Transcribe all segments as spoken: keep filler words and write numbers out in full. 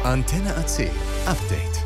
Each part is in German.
Antenne A C Update.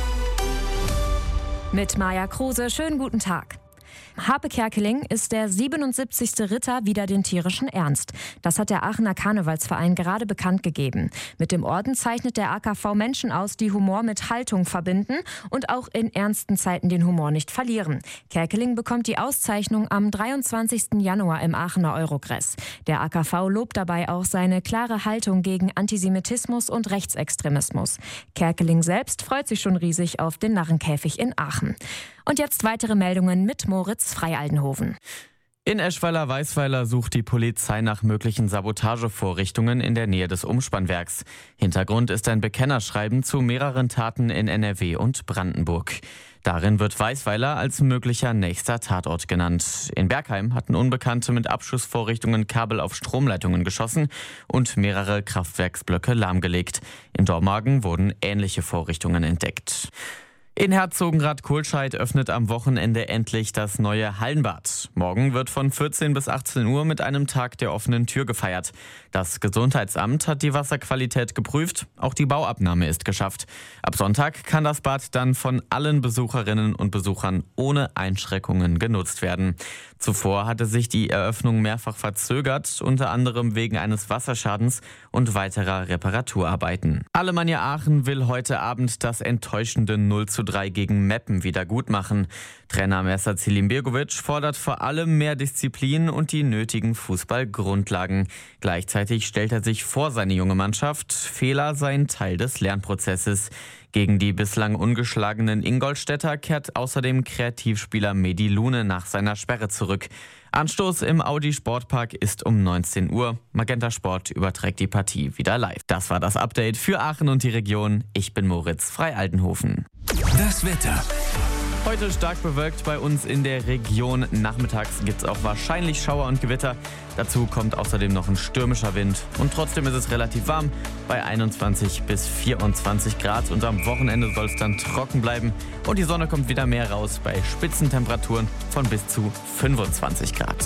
Mit Maja Kruse, schönen guten Tag. Harpe Kerkeling ist der siebenundsiebzigste Ritter wider den tierischen Ernst. Das hat der Aachener Karnevalsverein gerade bekannt gegeben. Mit dem Orden zeichnet der A K V Menschen aus, die Humor mit Haltung verbinden und auch in ernsten Zeiten den Humor nicht verlieren. Kerkeling bekommt die Auszeichnung am dreiundzwanzigsten Januar im Aachener Eurogress. Der A K V lobt dabei auch seine klare Haltung gegen Antisemitismus und Rechtsextremismus. Kerkeling selbst freut sich schon riesig auf den Narrenkäfig in Aachen. Und jetzt weitere Meldungen mit Moritz Freialdenhoven. In Eschweiler-Weißweiler sucht die Polizei nach möglichen Sabotagevorrichtungen in der Nähe des Umspannwerks. Hintergrund ist ein Bekennerschreiben zu mehreren Taten in N R W und Brandenburg. Darin wird Weißweiler als möglicher nächster Tatort genannt. In Bergheim hatten Unbekannte mit Abschussvorrichtungen Kabel auf Stromleitungen geschossen und mehrere Kraftwerksblöcke lahmgelegt. In Dormagen wurden ähnliche Vorrichtungen entdeckt. In Herzogenrath-Kohlscheid öffnet am Wochenende endlich das neue Hallenbad. Morgen wird von vierzehn bis achtzehn Uhr mit einem Tag der offenen Tür gefeiert. Das Gesundheitsamt hat die Wasserqualität geprüft, auch die Bauabnahme ist geschafft. Ab Sonntag kann das Bad dann von allen Besucherinnen und Besuchern ohne Einschränkungen genutzt werden. Zuvor hatte sich die Eröffnung mehrfach verzögert, unter anderem wegen eines Wasserschadens und weiterer Reparaturarbeiten. Alemannia Aachen will heute Abend das enttäuschende null zu drei gegen Meppen wieder gut machen. Trainer Messer Zilimbirgovic fordert vor allem mehr Disziplin und die nötigen Fußballgrundlagen. Gleichzeitig stellt er sich vor seine junge Mannschaft, Fehler seien Teil des Lernprozesses. Gegen die bislang ungeschlagenen Ingolstädter kehrt außerdem Kreativspieler Medi Lune nach seiner Sperre zurück. Anstoß im Audi Sportpark ist um neunzehn Uhr. Magenta Sport überträgt die Partie wieder live. Das war das Update für Aachen und die Region. Ich bin Moritz Freialdenhoven. Das Wetter. Heute stark bewölkt bei uns in der Region. Nachmittags gibt es auch wahrscheinlich Schauer und Gewitter. Dazu kommt außerdem noch ein stürmischer Wind. Und trotzdem ist es relativ warm bei einundzwanzig bis vierundzwanzig Grad. Und am Wochenende soll es dann trocken bleiben. Und die Sonne kommt wieder mehr raus bei Spitzentemperaturen von bis zu fünfundzwanzig Grad.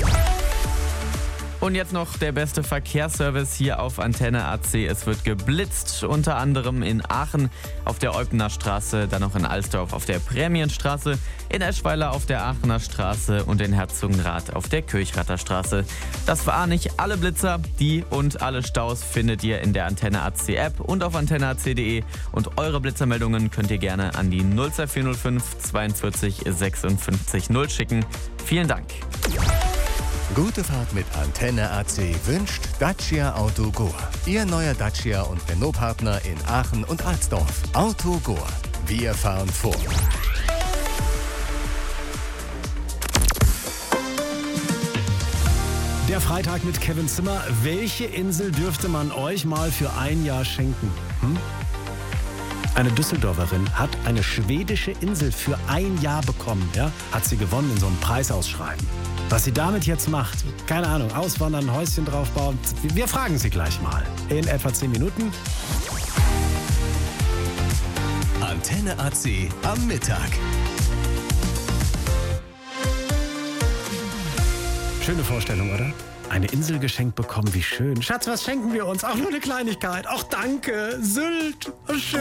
Und jetzt noch der beste Verkehrsservice hier auf Antenne A C. Es wird geblitzt, unter anderem in Aachen auf der Eupener Straße, dann noch in Alsdorf auf der Prämienstraße, in Eschweiler auf der Aachener Straße und in Herzogenrath auf der Kirchrather Straße. Das waren nicht alle Blitzer, die und alle Staus findet ihr in der Antenne A C App und auf antenne a c punkt de. Und eure Blitzermeldungen könnt ihr gerne an die null zwei vier null fünf zweiundvierzig sechsundfünfzig null schicken. Vielen Dank. Gute Fahrt mit Antenne A C wünscht Dacia Auto Goa. Ihr neuer Dacia und Renault-Partner in Aachen und Alsdorf. Auto Goa. Wir fahren vor. Der Freitag mit Kevin Zimmer. Welche Insel dürfte man euch mal für ein Jahr schenken? Hm? Eine Düsseldorferin hat eine schwedische Insel für ein Jahr bekommen. Ja? Hat sie gewonnen in so einem Preisausschreiben. Was sie damit jetzt macht, keine Ahnung, auswandern, ein Häuschen draufbauen, wir fragen sie gleich mal. In etwa zehn Minuten. Antenne A C am Mittag. Schöne Vorstellung, oder? Eine Insel geschenkt bekommen, wie schön. Schatz, was schenken wir uns? Auch nur eine Kleinigkeit. Ach, danke. Sylt. Schön.